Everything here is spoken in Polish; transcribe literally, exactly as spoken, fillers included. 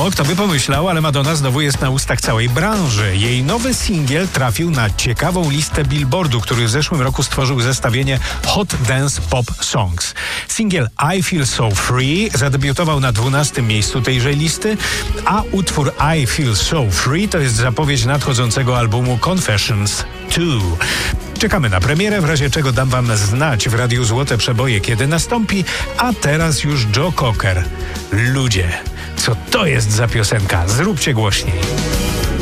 No, kto by pomyślał, ale Madonna znowu jest na ustach całej branży. Jej nowy singiel trafił na ciekawą listę Billboardu, który w zeszłym roku stworzył zestawienie Hot Dance Pop Songs. Singiel I Feel So Free zadebiutował na dwunastym miejscu tejże listy, a utwór I Feel So Free to jest zapowiedź nadchodzącego albumu Confessions dwa. Czekamy na premierę, w razie czego dam wam znać w Radiu Złote Przeboje, kiedy nastąpi, a teraz już Joe Cocker. Ludzie, co to jest za piosenka? Zróbcie głośniej.